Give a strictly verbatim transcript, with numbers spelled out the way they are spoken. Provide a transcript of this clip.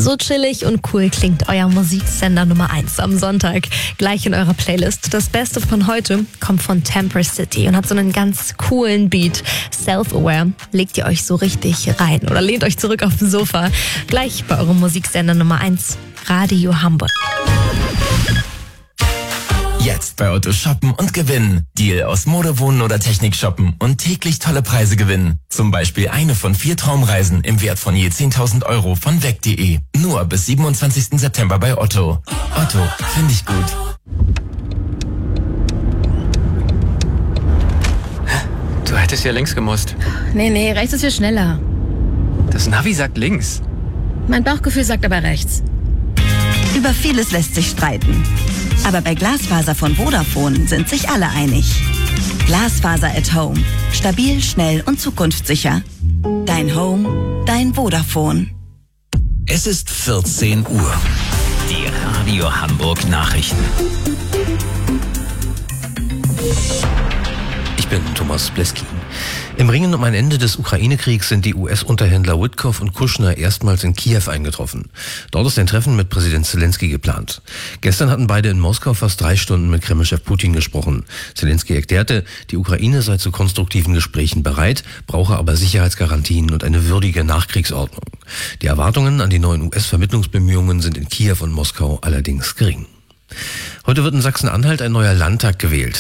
So chillig und cool klingt euer Musiksender Nummer eins am Sonntag. Gleich in eurer Playlist. Das Beste von heute kommt von Temper City und hat so einen ganz coolen Beat. Self-Aware. Legt ihr euch so richtig rein oder lehnt euch zurück auf dem Sofa. Gleich bei eurem Musiksender Nummer eins, Radio Hamburg. Jetzt bei Otto shoppen und gewinnen. Deal aus Mode, Wohnen oder Technik shoppen und täglich tolle Preise gewinnen. Zum Beispiel eine von vier Traumreisen im Wert von je zehntausend Euro von weg punkt de. Nur bis siebenundzwanzigsten September bei Otto. Otto, finde ich gut. Du hättest ja links gemusst. Nee, nee, rechts ist hier schneller. Das Navi sagt links. Mein Bauchgefühl sagt aber rechts. Über vieles lässt sich streiten. Aber bei Glasfaser von Vodafone sind sich alle einig. Glasfaser at Home. Stabil, schnell und zukunftssicher. Dein Home, dein Vodafone. Es ist vierzehn Uhr. Die Radio Hamburg Nachrichten. Ich bin Thomas Bleski. Im Ringen um ein Ende des Ukraine-Kriegs sind die U S-Unterhändler Witkoff und Kushner erstmals in Kiew eingetroffen. Dort ist ein Treffen mit Präsident Zelensky geplant. Gestern hatten beide in Moskau fast drei Stunden mit Kremlchef Putin gesprochen. Zelensky erklärte, die Ukraine sei zu konstruktiven Gesprächen bereit, brauche aber Sicherheitsgarantien und eine würdige Nachkriegsordnung. Die Erwartungen an die neuen U S-Vermittlungsbemühungen sind in Kiew und Moskau allerdings gering. Heute wird in Sachsen-Anhalt ein neuer Landtag gewählt.